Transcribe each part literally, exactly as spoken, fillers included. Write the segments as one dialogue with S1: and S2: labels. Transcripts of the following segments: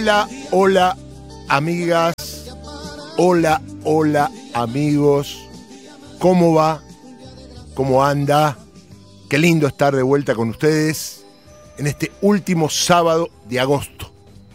S1: Hola, hola, amigas. Hola, hola, amigos. ¿Cómo va? ¿Cómo anda? Qué lindo estar de vuelta con ustedes en este último sábado de agosto.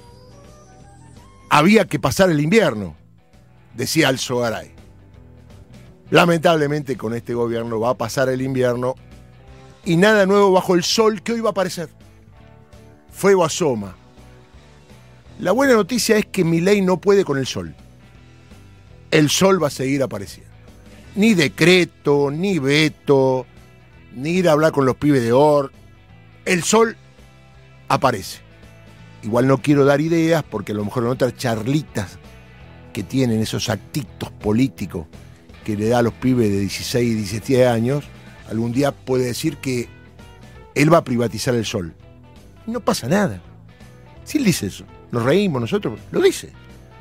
S1: Había que pasar el invierno, decía Alzogaray. Lamentablemente con este gobierno va a pasar el invierno y nada nuevo bajo el sol que hoy va a aparecer. Fuego asoma. La buena noticia es que Milei no puede con el sol. El sol va a seguir apareciendo. Ni decreto, ni veto, ni ir a hablar con los pibes de O R. El sol aparece. Igual no quiero dar ideas porque a lo mejor en otras charlitas que tienen esos actitos políticos que le da a los pibes de dieciséis y diecisiete años, algún día puede decir que él va a privatizar el sol. No pasa nada. Si él dice eso, nos reímos nosotros, lo dice.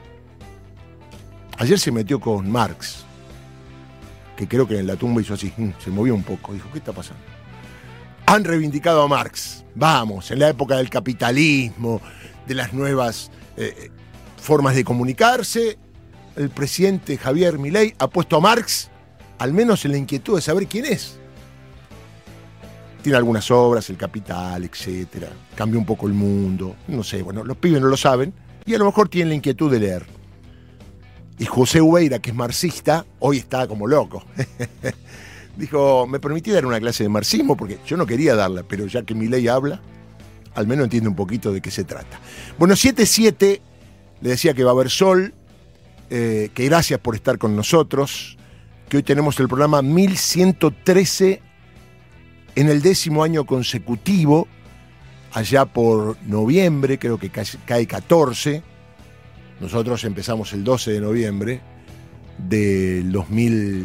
S1: Ayer se metió con Marx, que creo que en la tumba hizo así, se movió un poco, dijo, ¿qué está pasando? Han reivindicado a Marx, vamos, en la época del capitalismo, de las nuevas eh, formas de comunicarse, el presidente Javier Milei ha puesto a Marx, al menos en la inquietud de saber quién es. Tiene algunas obras, El Capital, etcétera. Cambió un poco el mundo. No sé, bueno, los pibes no lo saben y a lo mejor tienen la inquietud de leer. Y José Ubeira, que es marxista, hoy está como loco. Dijo, me permití dar una clase de marxismo porque yo no quería darla, pero ya que Milei habla, al menos entiende un poquito de qué se trata. Bueno, siete siete, le decía que va a haber sol, eh, que gracias por estar con nosotros, que hoy tenemos el programa mil ciento trece en el décimo año consecutivo, allá por noviembre, creo que cae, cae catorce, nosotros empezamos el doce de noviembre del dos mil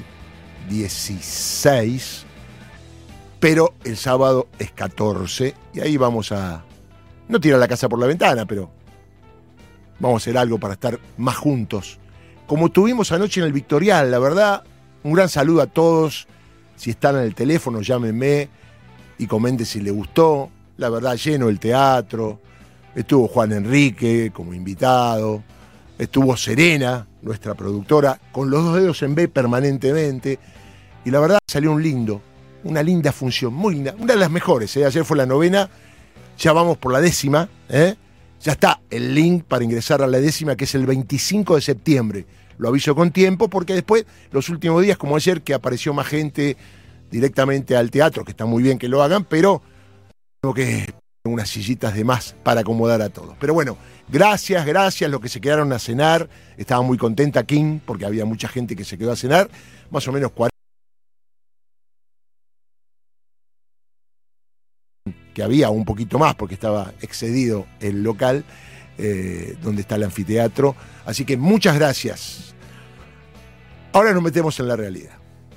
S1: dieciséis, pero el sábado es catorce, y ahí vamos a, no tirar la casa por la ventana, pero vamos a hacer algo para estar más juntos, como tuvimos anoche en el Victorial. La verdad, un gran saludo a todos. Si están en el teléfono, llámenme y comenten si les gustó. La verdad, lleno el teatro. Estuvo Juan Enrique como invitado. Estuvo Serena, nuestra productora, con los dos dedos en B permanentemente. Y la verdad, salió un lindo, una linda función, muy linda. Una de las mejores, ¿eh? Ayer fue la novena, ya vamos por la décima, ¿eh? Ya está el link para ingresar a la décima, que es el veinticinco de septiembre. Lo aviso con tiempo porque después, los últimos días, como ayer, que apareció más gente directamente al teatro, que está muy bien que lo hagan, pero tengo que unas sillitas de más para acomodar a todos. Pero bueno, gracias, gracias los que se quedaron a cenar. Estaba muy contenta King porque había mucha gente que se quedó a cenar, más o menos cuarenta, que había un poquito más porque estaba excedido el local eh, donde está el anfiteatro. Así que muchas gracias. Ahora nos metemos en la realidad.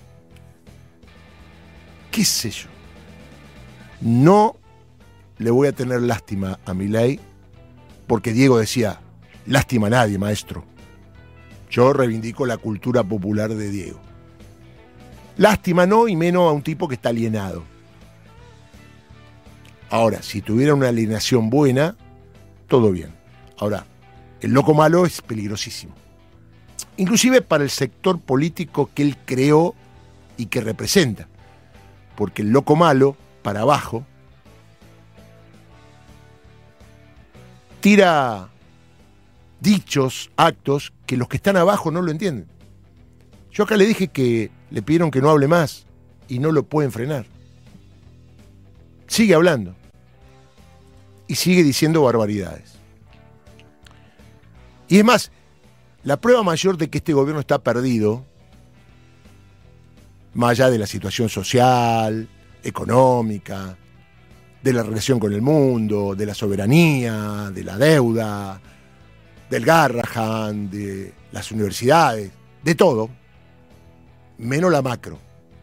S1: ¿Qué sé yo? No le voy a tener lástima a Milei, porque Diego decía, lástima a nadie, maestro. Yo reivindico la cultura popular de Diego. Lástima no, y menos a un tipo que está alienado. Ahora, si tuviera una alienación buena, todo bien. Ahora, el loco malo es peligrosísimo. Inclusive para el sector político que él creó y que representa. Porque el loco malo, para abajo, tira dichos, actos, que los que están abajo no lo entienden. Yo acá le dije que le pidieron que no hable más y no lo pueden frenar. Sigue hablando. Y sigue diciendo barbaridades. Y es más, la prueba mayor de que este gobierno está perdido, más allá de la situación social, económica, de la relación con el mundo, de la soberanía, de la deuda, del Garrahan, de las universidades, de todo, menos la macro.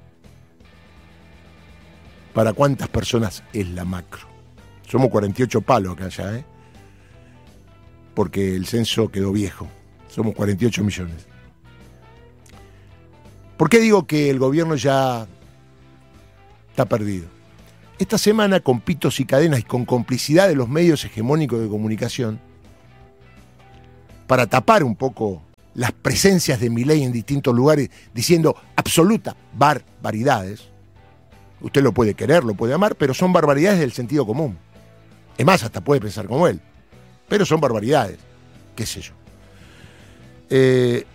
S1: ¿Para cuántas personas es la macro? Somos cuarenta y ocho palos acá ya, ¿eh? Porque el censo quedó viejo. Somos cuarenta y ocho millones. ¿Por qué digo que el gobierno ya está perdido? Esta semana, con pitos y cadenas y con complicidad de los medios hegemónicos de comunicación, para tapar un poco las presencias de Milei en distintos lugares, diciendo absoluta barbaridades. Usted lo puede querer, lo puede amar, pero son barbaridades del sentido común. Es más, hasta puede pensar como él. Pero son barbaridades, qué sé yo. Eh,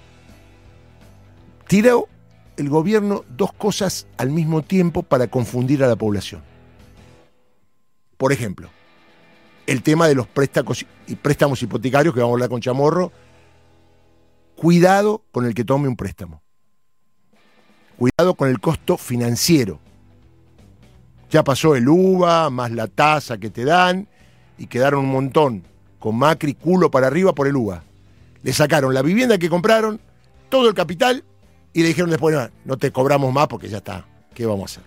S1: tiró el gobierno dos cosas al mismo tiempo para confundir a la población. Por ejemplo, el tema de los préstamos y préstamos hipotecarios, que vamos a hablar con Chamorro. Cuidado con el que tome un préstamo. Cuidado con el costo financiero. Ya pasó el U V A, más la tasa que te dan, y quedaron un montón con Macri culo para arriba por el U V A. Le sacaron la vivienda que compraron, todo el capital, y le dijeron después, no, no te cobramos más porque ya está. ¿Qué vamos a hacer?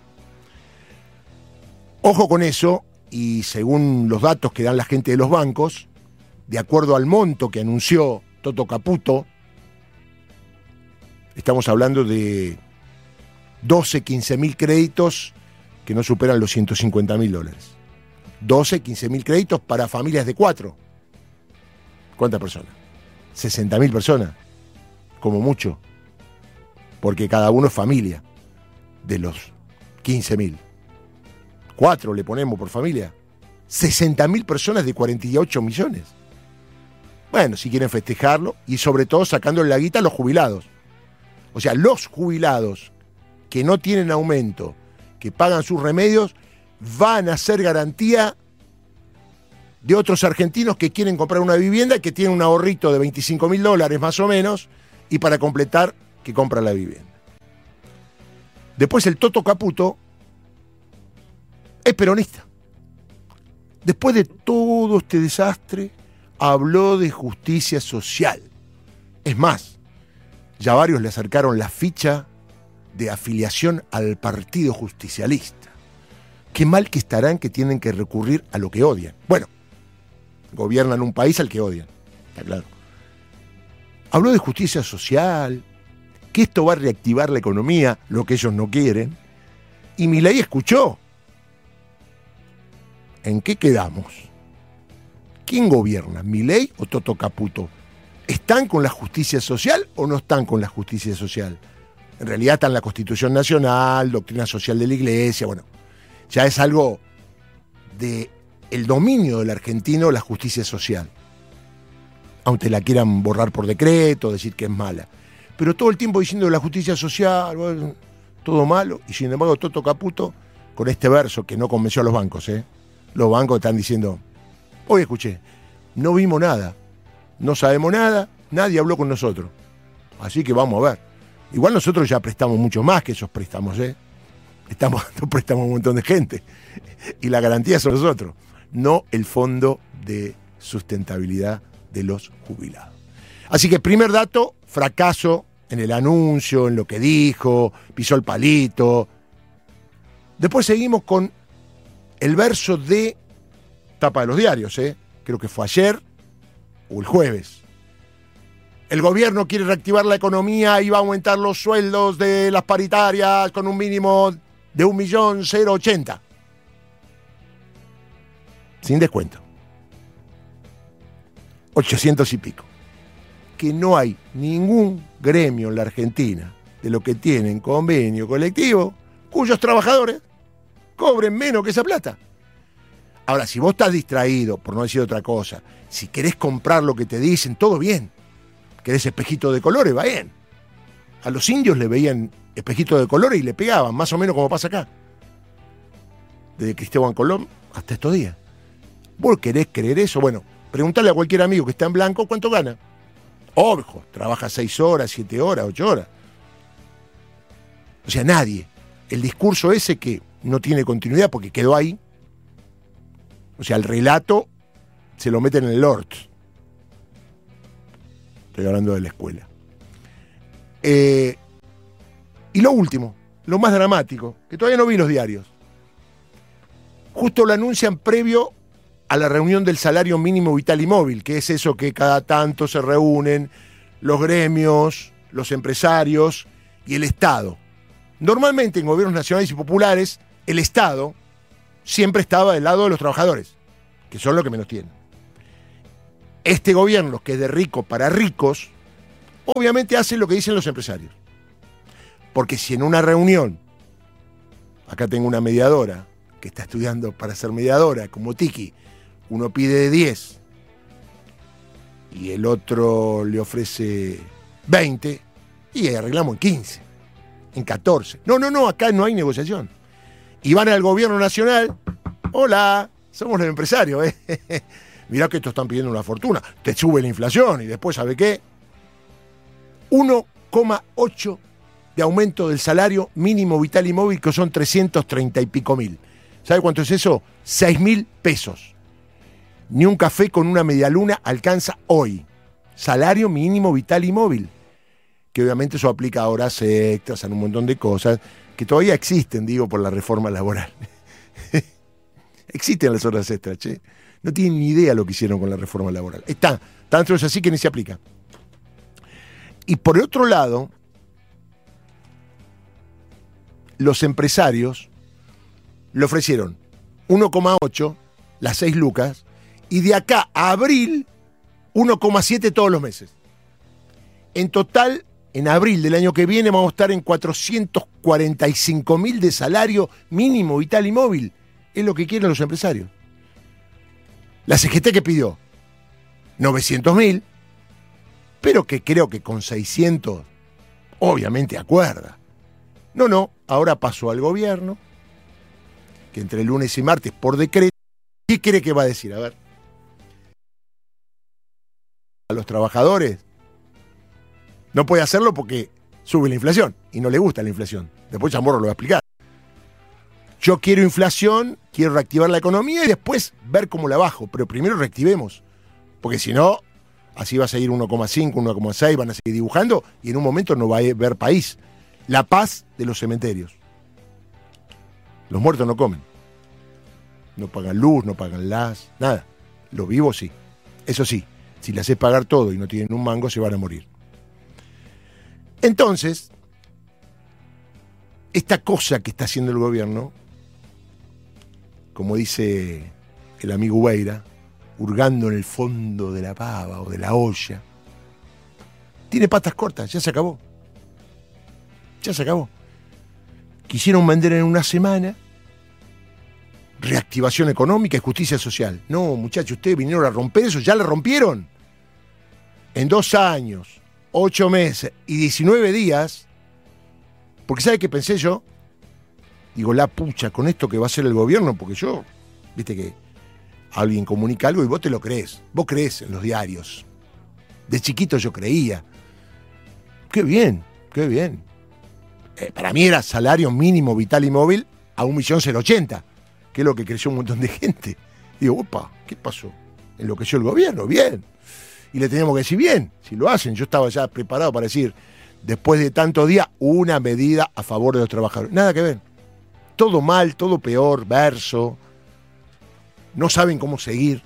S1: Ojo con eso, y según los datos que dan la gente de los bancos, de acuerdo al monto que anunció Toto Caputo, estamos hablando de doce, quince mil créditos que no superan los ciento cincuenta mil dólares. doce, quince mil créditos para familias de cuatro. ¿Cuántas personas? sesenta mil personas, como mucho, porque cada uno es familia de los quince mil. Cuatro le ponemos por familia. sesenta mil personas de cuarenta y ocho millones. Bueno, si quieren festejarlo, y sobre todo sacándole la guita a los jubilados. O sea, los jubilados que no tienen aumento, que pagan sus remedios, van a ser garantía de otros argentinos que quieren comprar una vivienda y que tienen un ahorrito de veinticinco mil dólares más o menos, y para completar, que compran la vivienda. Después el Toto Caputo es peronista. Después de todo este desastre, habló de justicia social. Es más, ya varios le acercaron la ficha de afiliación al Partido Justicialista. Qué mal que estarán que tienen que recurrir a lo que odian. Bueno, gobiernan un país al que odian, está claro. Habló de justicia social, que esto va a reactivar la economía, lo que ellos no quieren, y Milei escuchó. ¿En qué quedamos? ¿Quién gobierna, Milei o Toto Caputo? ¿Están con la justicia social o no están con la justicia social? En realidad está en la Constitución Nacional, doctrina social de la Iglesia, bueno, ya es algo de el dominio del argentino, la justicia social. Aunque la quieran borrar por decreto, decir que es mala. Pero todo el tiempo diciendo la justicia social, bueno, todo malo, y sin embargo Toto Caputo, con este verso que no convenció a los bancos, ¿eh? Los bancos están diciendo, hoy escuché, no vimos nada, no sabemos nada, nadie habló con nosotros. Así que vamos a ver. Igual nosotros ya prestamos mucho más que esos préstamos, ¿eh? Estamos dando préstamos a un montón de gente. Y la garantía son nosotros, no el Fondo de Sustentabilidad de los Jubilados. Así que primer dato, fracaso en el anuncio, en lo que dijo, pisó el palito. Después seguimos con el verso de tapa de los diarios, ¿eh? Creo que fue ayer o el jueves. El gobierno quiere reactivar la economía y va a aumentar los sueldos de las paritarias con un mínimo de un millón cero ochenta. Sin descuento. ochocientos y pico. Que no hay ningún gremio en la Argentina de lo que tienen convenio colectivo cuyos trabajadores cobren menos que esa plata. Ahora, si vos estás distraído, por no decir otra cosa, si querés comprar lo que te dicen, todo bien. ¿Querés espejito de colores? Va bien. A los indios le veían espejito de colores y le pegaban, más o menos como pasa acá. Desde Cristóbal Colón hasta estos días. ¿Vos querés creer eso? Bueno, preguntale a cualquier amigo que está en blanco cuánto gana. Ojo, trabaja seis horas, siete horas, ocho horas. O sea, nadie. El discurso ese que no tiene continuidad porque quedó ahí. O sea, el relato se lo meten en el Lord. Estoy hablando de la escuela. Eh, y lo último, lo más dramático, que todavía no vi los diarios. Justo lo anuncian previo a la reunión del salario mínimo vital y móvil, que es eso que cada tanto se reúnen los gremios, los empresarios y el Estado. Normalmente en gobiernos nacionales y populares, el Estado siempre estaba del lado de los trabajadores, que son los que menos tienen. Este gobierno, que es de rico para ricos, obviamente hace lo que dicen los empresarios. Porque si en una reunión, acá tengo una mediadora que está estudiando para ser mediadora, como Tiki, uno pide de diez y el otro le ofrece veinte, y arreglamos en quince, en catorce. No, no, no, acá no hay negociación. Y van al gobierno nacional, hola, somos los empresarios, ¿eh? Mirá que estos están pidiendo una fortuna, te sube la inflación y después, ¿sabe qué? uno coma ocho de aumento del salario mínimo vital y móvil, que son trescientos treinta y pico mil. ¿Sabe cuánto es eso? seis mil pesos. Ni un café con una medialuna alcanza hoy. Salario mínimo vital y móvil. Que obviamente eso aplica a horas extras, a un montón de cosas que todavía existen, digo, por la reforma laboral. Existen las horas extras, che. No tienen ni idea lo que hicieron con la reforma laboral. Está, tanto es así que ni se aplica. Y por el otro lado, los empresarios le ofrecieron uno coma ocho, las seis lucas, y de acá a abril, uno coma siete todos los meses. En total, en abril del año que viene vamos a estar en cuatrocientos cuarenta y cinco mil de salario mínimo vital y móvil. Es lo que quieren los empresarios. La C G T que pidió novecientos mil, pero que creo que con seiscientos obviamente acuerda. No, no, ahora pasó al gobierno, que entre lunes y martes por decreto, ¿qué cree que va a decir? A ver. A los trabajadores no puede hacerlo porque sube la inflación y no le gusta la inflación. Después Chamorro lo va a explicar. Yo quiero inflación, quiero reactivar la economía y después ver cómo la bajo. Pero primero reactivemos, porque si no, así va a seguir uno coma cinco, uno coma seis, van a seguir dibujando y en un momento no va a haber país. La paz de los cementerios. Los muertos no comen. No pagan luz, no pagan gas, nada. Los vivos sí. Eso sí, si le haces pagar todo y no tienen un mango, se van a morir. Entonces, esta cosa que está haciendo el gobierno, como dice el amigo Ubeira, hurgando en el fondo de la pava o de la olla, tiene patas cortas, ya se acabó. Ya se acabó. Quisieron vender en una semana reactivación económica y justicia social. No, muchachos, ustedes vinieron a romper eso, ya lo rompieron. En dos años, ocho meses y diecinueve días, porque ¿sabe qué pensé yo? Digo, la pucha, con esto que va a hacer el gobierno, porque yo, viste que alguien comunica algo y vos te lo crees. Vos creés en los diarios. De chiquito yo creía. Qué bien, qué bien. Eh, para mí era salario mínimo vital y móvil a un millón cero ochenta, que es lo que creció un montón de gente. Digo, opa, ¿qué pasó? Enloqueció el gobierno, bien. Y le teníamos que decir, bien, si lo hacen. Yo estaba ya preparado para decir, después de tantos días, una medida a favor de los trabajadores. Nada que ver. Todo mal, todo peor, verso. No saben cómo seguir.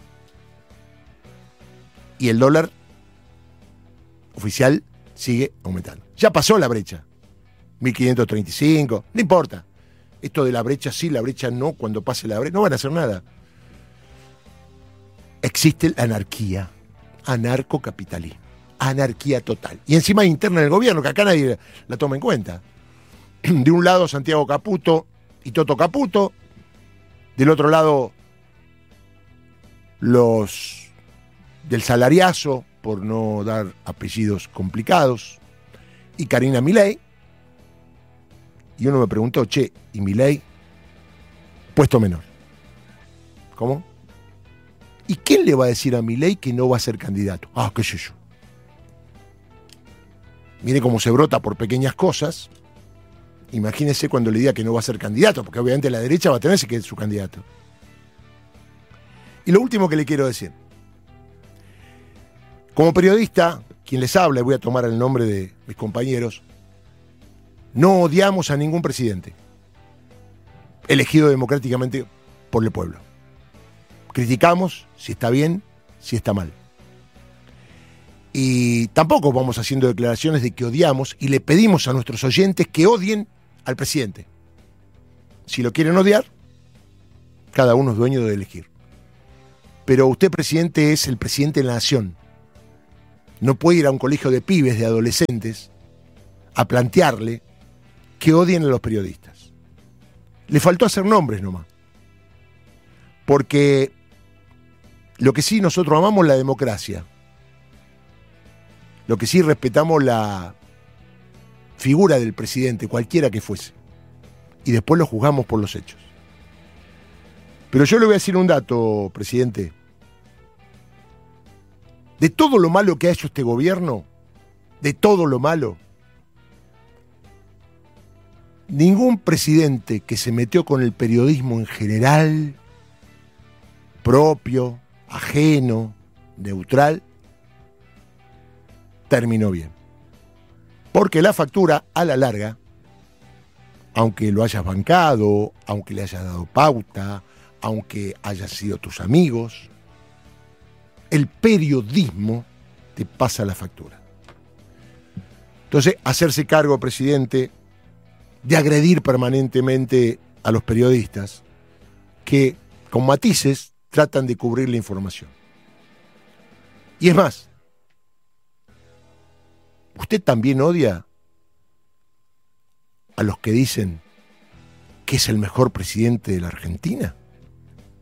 S1: Y el dólar oficial sigue aumentando. Ya pasó la brecha. mil quinientos treinta y cinco, no importa. Esto de la brecha sí, la brecha no, cuando pase la brecha, no van a hacer nada. Existe la anarquía, anarcocapitalismo, anarquía total. Y encima interna del gobierno, que acá nadie la toma en cuenta. De un lado Santiago Caputo y Toto Caputo, del otro lado los del salariazo, por no dar apellidos complicados, y Karina Milei. Y uno me preguntó, che, ¿y Milei? Puesto menor. ¿Cómo? ¿Y quién le va a decir a Milei que no va a ser candidato? Ah, qué sé yo. Mire cómo se brota por pequeñas cosas. Imagínese cuando le diga que no va a ser candidato, porque obviamente la derecha va a tenerse que es su candidato. Y lo último que le quiero decir. Como periodista, quien les habla, y voy a tomar el nombre de mis compañeros, no odiamos a ningún presidente elegido democráticamente por el pueblo. Criticamos si está bien, si está mal. Y tampoco vamos haciendo declaraciones de que odiamos y le pedimos a nuestros oyentes que odien al presidente. Si lo quieren odiar, cada uno es dueño de elegir. Pero usted, presidente, es el presidente de la nación. No puede ir a un colegio de pibes, de adolescentes, a plantearle que odien a los periodistas. Le faltó hacer nombres nomás. Porque lo que sí nosotros amamos es la democracia. Lo que sí respetamos la figura del presidente, cualquiera que fuese. Y después lo juzgamos por los hechos. Pero yo le voy a decir un dato, presidente. De todo lo malo que ha hecho este gobierno, de todo lo malo, ningún presidente que se metió con el periodismo en general, propio, ajeno, neutral, terminó bien. Porque la factura, a la larga, aunque lo hayas bancado, aunque le hayas dado pauta, aunque hayas sido tus amigos, el periodismo te pasa la factura. Entonces, hacerse cargo, presidente, de agredir permanentemente a los periodistas que, con matices, tratan de cubrir la información. Y es más, ¿usted también odia a los que dicen que es el mejor presidente de la Argentina?